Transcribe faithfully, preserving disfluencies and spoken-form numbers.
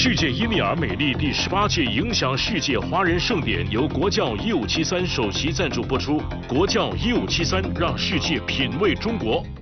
世界伊米尔美丽第十八届影响世界华人盛典由国教一五七三首席赞助播出。国教一五七三，让世界品味中国。